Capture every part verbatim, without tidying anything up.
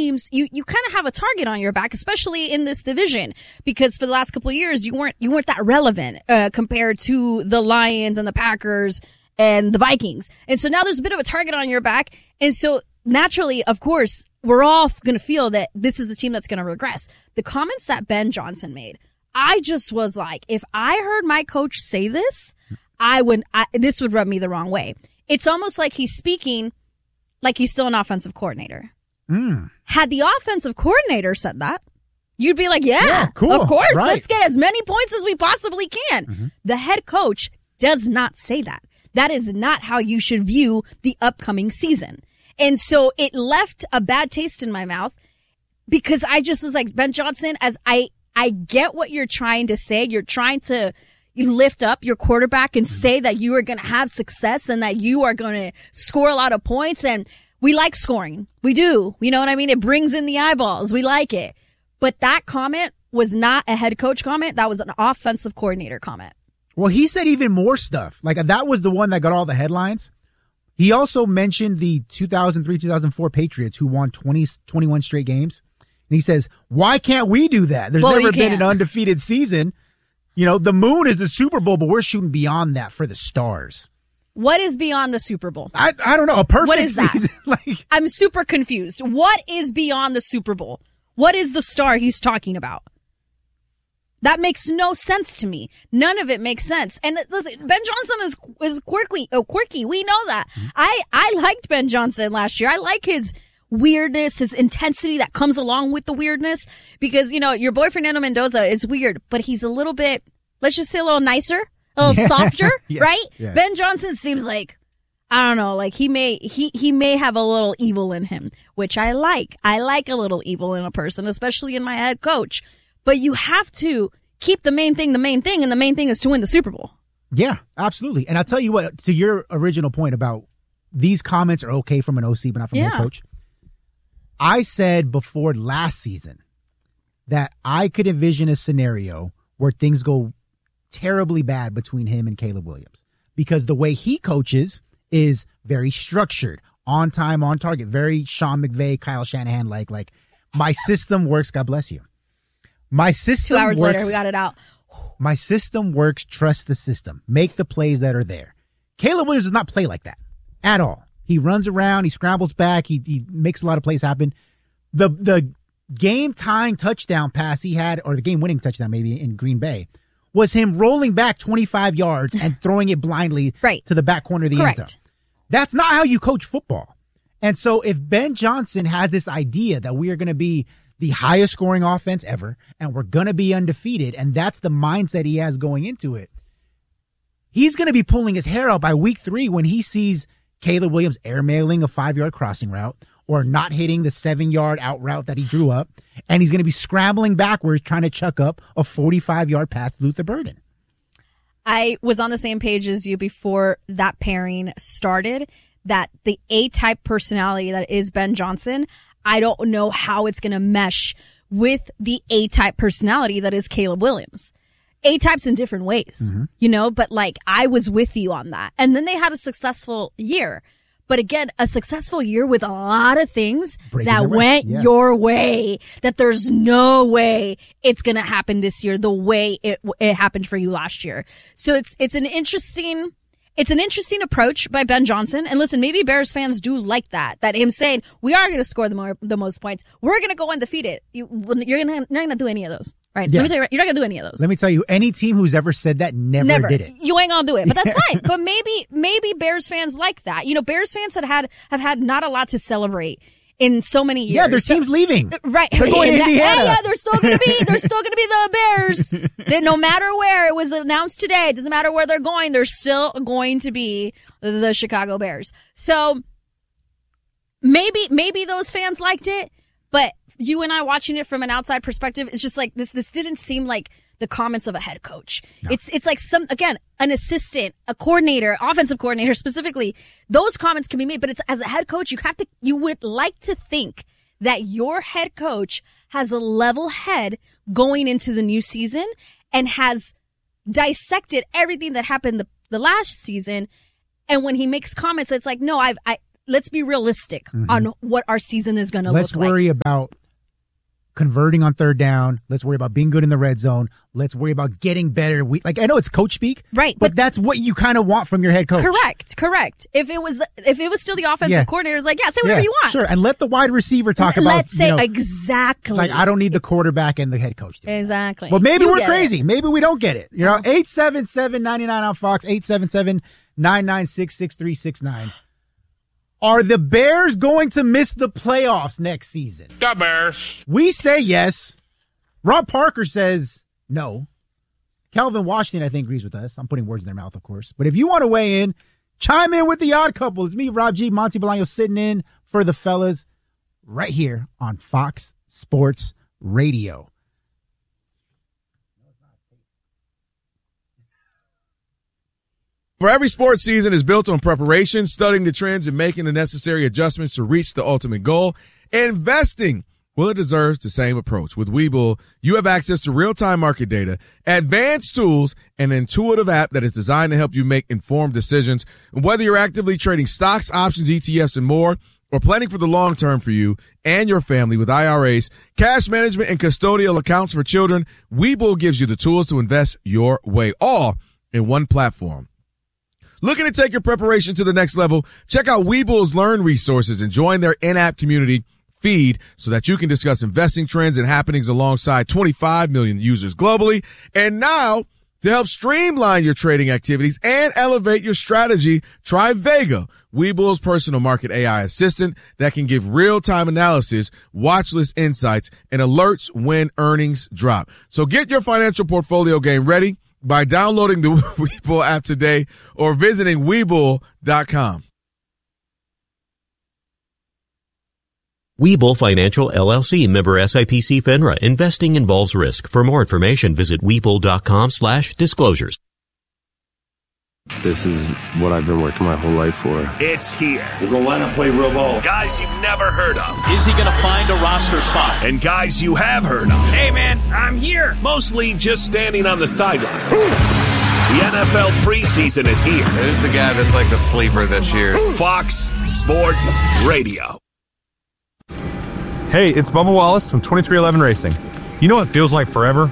teams, you, you kind of have a target on your back, especially in this division, because for the last couple of years, you weren't, you weren't that relevant, uh, compared to the Lions and the Packers and the Vikings. And so now there's a bit of a target on your back. And so naturally, of course, we're all going to feel that this is the team that's going to regress. The comments that Ben Johnson made, I just was like, if I heard my coach say this, I would, I, this would rub me the wrong way. It's almost like he's speaking like he's still an offensive coordinator. Mm. Had the offensive coordinator said that, you'd be like, yeah, yeah cool. of course, right. let's get as many points as we possibly can. Mm-hmm. The head coach does not say that. That is not how you should view the upcoming season. And so it left a bad taste in my mouth because I just was like, Ben Johnson, as I, I get what you're trying to say. You're trying to you lift up your quarterback and say that you are going to have success and that you are going to score a lot of points. And we like scoring. We do. You know what I mean? It brings in the eyeballs. We like it. But that comment was not a head coach comment. That was an offensive coordinator comment. Well, he said even more stuff. Like, that was the one that got all the headlines. He also mentioned the two thousand three two thousand four Patriots who won twenty, twenty-one straight games. And he says, why can't we do that? There's well, never been can't. an undefeated season. You know, the moon is the Super Bowl, but we're shooting beyond that for the stars. What is beyond the Super Bowl? I I don't know. A perfect what is season. That? like, I'm super confused. What is beyond the Super Bowl? What is the star he's talking about? That makes no sense to me. None of it makes sense. And listen, Ben Johnson is is quirky. Oh, quirky. We know that. Mm-hmm. I I liked Ben Johnson last year. I like his weirdness, his intensity that comes along with the weirdness. Because, you know, your boy Fernando Mendoza is weird, but he's a little bit, let's just say a little nicer, a little softer, yes, right? Yes. Ben Johnson seems like, I don't know, like he may, he, he may have a little evil in him, which I like. I like a little evil in a person, especially in my head coach. But you have to keep the main thing the main thing, and the main thing is to win the Super Bowl. Yeah, absolutely. And I'll tell you what, to your original point about these comments are okay from an O C, but not from yeah. a coach. I said before last season that I could envision a scenario where things go terribly bad between him and Caleb Williams, because the way he coaches is very structured, on time, on target, very Sean McVay, Kyle Shanahan like. Like, my system works. God bless you. My system Two hours works, later, we got it out. My system works. Trust the system. Make the plays that are there. Caleb Williams does not play like that at all. He runs around. He scrambles back. He, he makes a lot of plays happen. The the game-tying touchdown pass he had, or the game-winning touchdown maybe in Green Bay, was him rolling back twenty-five yards and throwing it blindly right. to the back corner of the Correct. end zone. That's not how you coach football. And so if Ben Johnson has this idea that we are going to be the highest scoring offense ever and we're going to be undefeated, and that's the mindset he has going into it, he's going to be pulling his hair out by week three when he sees Caleb Williams airmailing a five-yard crossing route or not hitting the seven-yard out route that he drew up, and he's going to be scrambling backwards trying to chuck up a forty-five-yard pass to Luther Burden. I was on the same page as you before that pairing started, that the A-type personality that is Ben Johnson, I don't know how it's going to mesh with the A-type personality that is Caleb Williams. A-types in different ways, mm-hmm. you know, but like I was with you on that. And then they had a successful year. But again, a successful year with a lot of things Breaking that went yeah. your way, that there's no way it's going to happen this year the way it it happened for you last year. So it's it's an interesting It's an interesting approach by Ben Johnson. And listen, maybe Bears fans do like that, that him saying, we are going to score the more, the most points. We're going to go undefeated. You, you're going to, you're not going to do any of those, right? Yeah. Let me tell you, you're not going to do any of those. Let me tell you, any team who's ever said that never, never did it. You ain't going to do it, but that's fine. But maybe, maybe Bears fans like that. You know, Bears fans have had, have had not a lot to celebrate in so many years. Yeah, their team's so, leaving. Right. They're going to Indiana. Yeah, yeah, they're still going to be, they're still going to be the Bears. That no matter where it was announced today, it doesn't matter where they're going, they're still going to be the Chicago Bears. So maybe, maybe those fans liked it, but you and I watching it from an outside perspective, it's just like this, this didn't seem like the comments of a head coach. No. It's, it's like some, again, an assistant, a coordinator, offensive coordinator specifically. Those comments can be made, but it's as a head coach, you have to, you would like to think that your head coach has a level head going into the new season and has dissected everything that happened the, the last season. And when he makes comments, it's like, no, I've, I, let's be realistic mm-hmm. on what our season is going to look like. Let's worry about converting on third down. Let's worry about being good in the red zone. Let's worry about getting better. We, like I know it's coach speak, right? But, but that's what you kind of want from your head coach. Correct, correct. If it was, if it was still the offensive yeah. coordinator, it's like, yeah, say whatever yeah, you want. Sure, and let the wide receiver talk Let's about. Let's say you know, exactly. Like I don't need the quarterback and the head coach. Exactly. Well, maybe you we're crazy. It. Maybe we don't get it. You know, eight seven seven nine nine on Fox, eight seven seven nine nine six six three six nine. Are the Bears going to miss the playoffs next season? The Bears. We say yes. Rob Parker says no. Calvin Washington, I think, agrees with us. I'm putting words in their mouth, of course. But if you want to weigh in, chime in with the odd couple. It's me, Rob G, Monty Bolaño, sitting in for the fellas right here on Fox Sports Radio. For every sports season is built on preparation, studying the trends, and making the necessary adjustments to reach the ultimate goal. Investing, well, it deserves the same approach. With Webull, you have access to real-time market data, advanced tools, and an intuitive app that is designed to help you make informed decisions. And whether you're actively trading stocks, options, E T Fs, and more, or planning for the long term for you and your family with I R As, cash management, and custodial accounts for children, Webull gives you the tools to invest your way, all in one platform. Looking to take your preparation to the next level? Check out Webull's Learn resources and join their in-app community feed so that you can discuss investing trends and happenings alongside twenty-five million users globally. And now, to help streamline your trading activities and elevate your strategy, try Vega, Webull's personal market A I assistant that can give real-time analysis, watch list insights, and alerts when earnings drop. So get your financial portfolio game ready by downloading the Webull app today or visiting Webull dot com. Webull Financial L L C, member S I P C FINRA. Investing involves risk. For more information, visit Webull dot com slash disclosures. This is what I've been working my whole life for. It's here. We're going to line up, play real ball. Guys you've never heard of. Is he going to find a roster spot? And guys you have heard of. Hey, man, I'm here. Mostly just standing on the sidelines. The N F L preseason is here. There's the guy that's like the sleeper this year. Fox Sports Radio. Hey, it's Bubba Wallace from twenty-three eleven Racing. You know what feels like forever?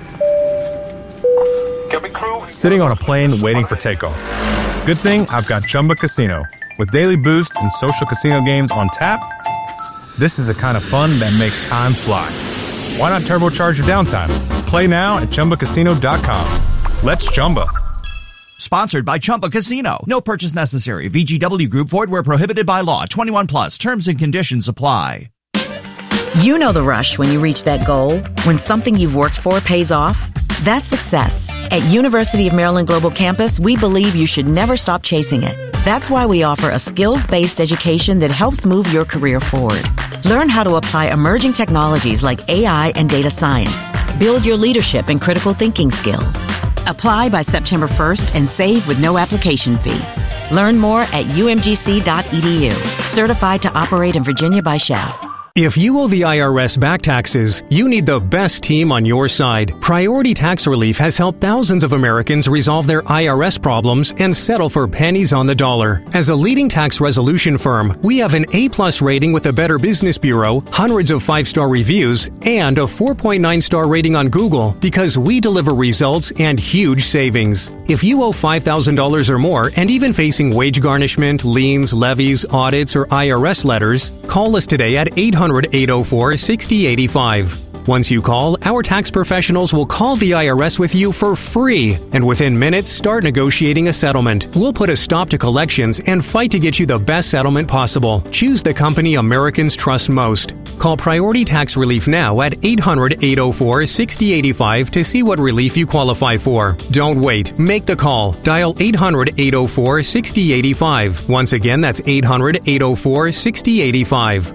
Sitting on a plane waiting for takeoff. Good thing I've got Chumba Casino. With daily boost and social casino games on tap, this is the kind of fun that makes time fly. Why not turbocharge your downtime? Play now at Chumba Casino dot com. Let's Chumba. Sponsored by Chumba Casino. No purchase necessary. V G W Group. Void where prohibited by law. twenty-one plus. Terms and conditions apply. You know the rush when you reach that goal, when something you've worked for pays off. That's success. At University of Maryland Global Campus, we believe you should never stop chasing it. That's why we offer a skills-based education that helps move your career forward. Learn how to apply emerging technologies like A I and data science. Build your leadership and critical thinking skills. Apply by September first and save with no application fee. Learn more at U M G C dot E D U. Certified to operate in Virginia by S C H A F. If you owe the I R S back taxes, you need the best team on your side. Priority Tax Relief has helped thousands of Americans resolve their I R S problems and settle for pennies on the dollar. As a leading tax resolution firm, we have an A-plus rating with the Better Business Bureau, hundreds of five-star reviews, and a four point nine star rating on Google because we deliver results and huge savings. If you owe five thousand dollars or more and even facing wage garnishment, liens, levies, audits, or I R S letters, call us today at eight hundred, eight oh four, six oh eight five. Once you call, our tax professionals will call the I R S with you for free, and within minutes, start negotiating a settlement. We'll put a stop to collections and fight to get you the best settlement possible. Choose the company Americans trust most. Call Priority Tax Relief now at eight hundred, eight oh four, six oh eight five to see what relief you qualify for. Don't wait. Make the call. Dial eight hundred, eight oh four, six oh eight five. Once again, that's eight hundred, eight oh four, six oh eight five.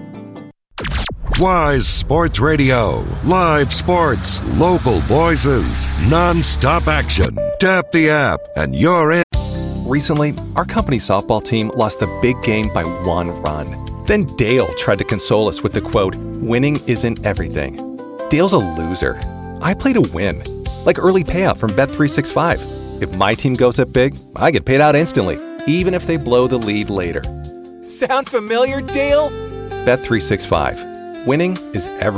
Wise Sports Radio. Live sports, local voices, non-stop action. Tap the app and you're in. Recently, our company softball team lost the big game by one run. Then Dale tried to console us with the quote, "Winning isn't everything." Dale's a loser. I play to win. Like early payout from Bet three sixty-five. If my team goes up big, I get paid out instantly, even if they blow the lead later. Sound familiar, Dale? Bet three sixty-five. Winning is everything.